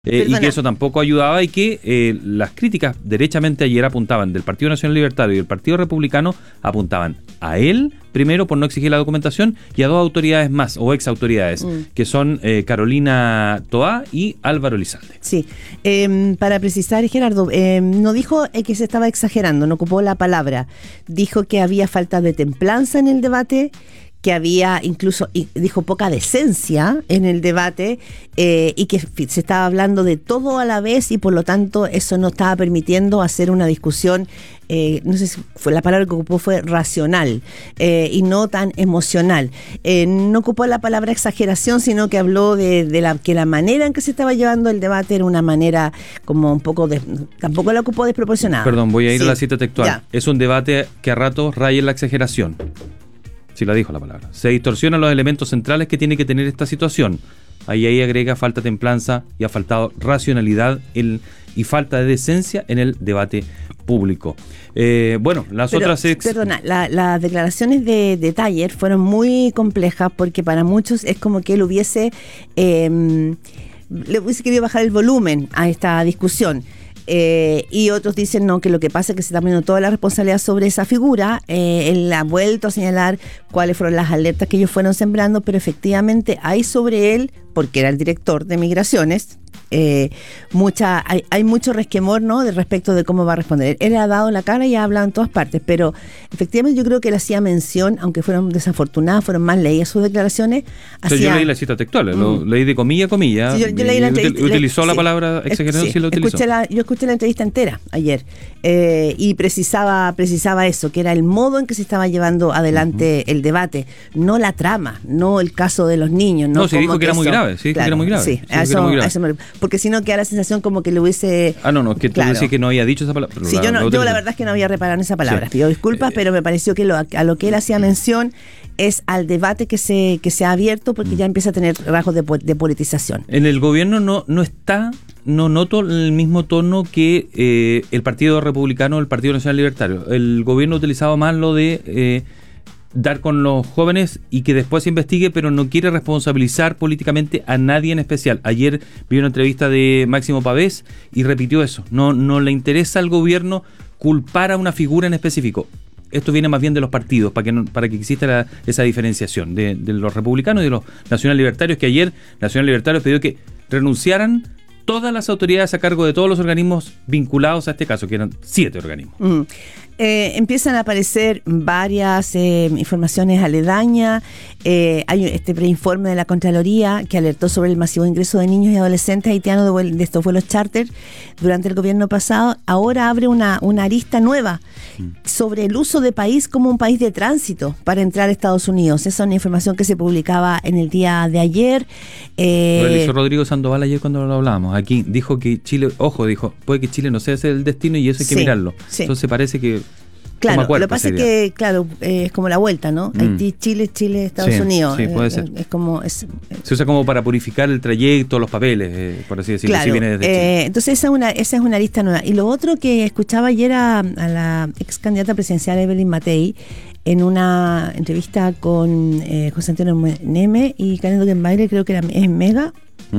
Y que eso tampoco ayudaba y que las críticas derechamente ayer apuntaban del Partido Nacional Libertario y del Partido Republicano apuntaban a él primero por no exigir la documentación y a dos autoridades más o ex autoridades que son Carolina Toá y Álvaro Elizalde. Sí, para precisar, Gerardo, no dijo que se estaba exagerando, no ocupó la palabra, dijo que había falta de templanza en el debate, que había incluso, dijo, poca decencia en el debate y que se estaba hablando de todo a la vez y por lo tanto eso no estaba permitiendo hacer una discusión, no sé si fue la palabra que ocupó fue racional y no tan emocional. No ocupó la palabra exageración, sino que habló de que la manera en que se estaba llevando el debate era una manera como un poco, tampoco la ocupó desproporcionada. Perdón, voy a ir a la cita textual. Ya. Es un debate que a ratos raya en la exageración. Sí, la dijo la palabra. Se distorsionan los elementos centrales que tiene que tener esta situación. Ahí agrega falta de templanza y ha faltado racionalidad y falta de decencia en el debate público. Perdona, las declaraciones de Taller fueron muy complejas porque para muchos es como que él le hubiese querido bajar el volumen a esta discusión. Y otros dicen no, que lo que pasa es que se está poniendo toda la responsabilidad sobre esa figura. Él ha vuelto a señalar cuáles fueron las alertas que ellos fueron sembrando, pero efectivamente hay sobre él, porque era el director de Migraciones, hay mucho resquemor, ¿no?, de respecto de cómo va a responder. Él ha dado la cara y ha hablado en todas partes, pero efectivamente yo creo que él hacía mención, aunque fueron desafortunadas, fueron más leídas sus declaraciones. Yo leí la cita textual, lo leí de comilla a comilla. Sí, yo leí la entrevista. Utilizó la palabra exageración, sí lo utilizó. Yo escuché la entrevista entera ayer y precisaba eso, que era el modo en que se estaba llevando adelante el debate, no la trama, no el caso de los niños. No, se dijo que era muy grave, sí, claro, que era muy grave. Sí, porque si no queda la sensación como que le hubiese... que tú decías que no había dicho esa palabra. Sí, yo la verdad es que no había reparado en esa palabra. Pido disculpas, pero me pareció que a lo que él hacía mención es al debate que se ha abierto, porque ya empieza a tener rasgos de politización. En el gobierno no noto el mismo tono que el Partido Republicano o el Partido Nacional Libertario. El gobierno ha utilizado más lo de dar con los jóvenes y que después se investigue, pero no quiere responsabilizar políticamente a nadie en especial. Ayer vi una entrevista de Máximo Pavés y repitió eso. No le interesa al gobierno culpar a una figura en específico. Esto viene más bien de los partidos, para que exista esa diferenciación de los republicanos y de los nacional libertarios, que ayer Nacional Libertarios pidió que renunciaran todas las autoridades a cargo de todos los organismos vinculados a este caso, que eran 7 organismos. Empiezan a aparecer varias informaciones aledañas. Hay este preinforme de la Contraloría que alertó sobre el masivo ingreso de niños y adolescentes haitianos de estos vuelos charter durante el gobierno pasado. Ahora abre una arista nueva sobre el uso de país como un país de tránsito para entrar a Estados Unidos. Esa es una información que se publicaba en el día de ayer. Lo hizo Rodrigo Sandoval ayer cuando lo hablábamos. Aquí dijo que Chile, puede que Chile no sea ese el destino y eso hay que mirarlo. Sí. Entonces parece que... Claro, lo que pasa es que, es como la vuelta, ¿no? Haití, Chile, Estados Unidos. Sí, puede ser. Se usa como para purificar el trayecto, los papeles, por así decirlo. Claro, si viene desde Chile. Entonces esa es una lista nueva. Y lo otro que escuchaba ayer a la ex candidata presidencial Evelyn Matei en una entrevista con José Antonio Neme y Karen Dockenbailer, creo que es Mega.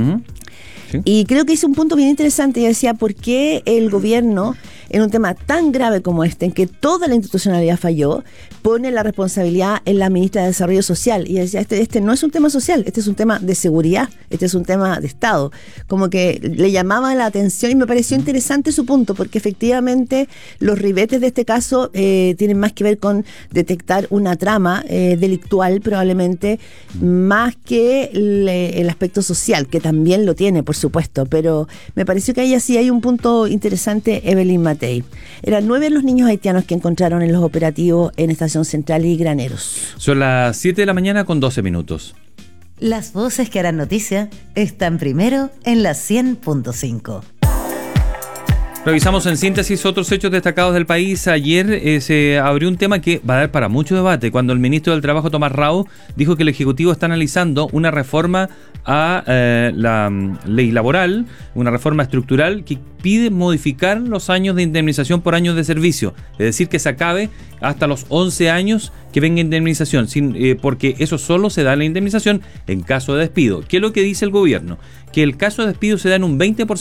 Sí. Y creo que hizo un punto bien interesante. Ella decía, ¿por qué el gobierno, en un tema tan grave como este, en que toda la institucionalidad falló, pone la responsabilidad en la ministra de Desarrollo Social? Y ella decía, este no es un tema social, este es un tema de seguridad, este es un tema de Estado. Como que le llamaba la atención y me pareció interesante su punto, porque efectivamente los ribetes de este caso tienen más que ver con detectar una trama delictual probablemente, más que el aspecto social, que también lo tiene, por supuesto, pero me pareció que ahí sí hay un punto interesante, Evelyn Matei. Eran 9 los niños haitianos que encontraron en los operativos en Estación Central y Graneros. Son las 7 de la mañana con 12 minutos. Las voces que harán noticia están primero en la 100.5. Revisamos en síntesis otros hechos destacados del país. Ayer se abrió un tema que va a dar para mucho debate, cuando el ministro del Trabajo, Tomás Rao, dijo que el Ejecutivo está analizando una reforma a la ley laboral, una reforma estructural que pide modificar los años de indemnización por años de servicio, es decir, que se acabe hasta los 11 años que venga indemnización, porque eso solo se da la indemnización en caso de despido. ¿Qué es lo que dice el gobierno? Que el caso de despido se da en un 20%